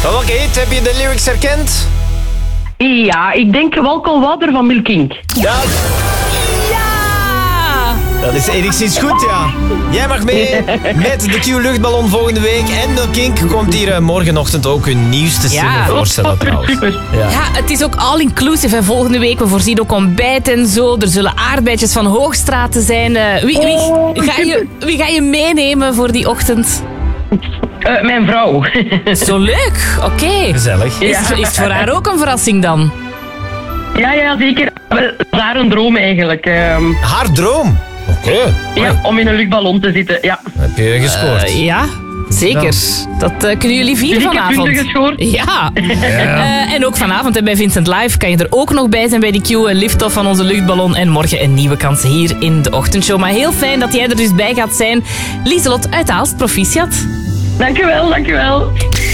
Van welke hit heb je de lyrics herkend? Ja, ik denk Walk Water van Milking. Ja. Dat is enigszins goed, ja. Jij mag mee met de Q-luchtballon volgende week. En Mil Kink komt hier morgenochtend ook hun nieuwste single voorstellen trouwens. Super. Ja, het is ook all-inclusive. Volgende week, we voorzien ook ontbijt en zo. Er zullen aardbeidjes van Hoogstraten zijn. Wie ga je meenemen voor die ochtend? Mijn vrouw. Zo leuk, oké. Gezellig. Is het voor haar ook een verrassing dan? Ja, zeker. Dat is haar een droom eigenlijk. Haar droom? Oké. Ja, om in een luchtballon te zitten, ja. Heb je gescoord? Ja, zeker. Dat kunnen jullie vieren Dus ik heb vanavond. punten gescoord. Ja. En ook vanavond bij Vincent Live kan je er ook nog bij zijn bij die Q-lift-off van onze luchtballon. En morgen een nieuwe kans hier in de ochtendshow. Maar heel fijn dat jij er dus bij gaat zijn. Lieselot uit Aalst, proficiat. Dankjewel.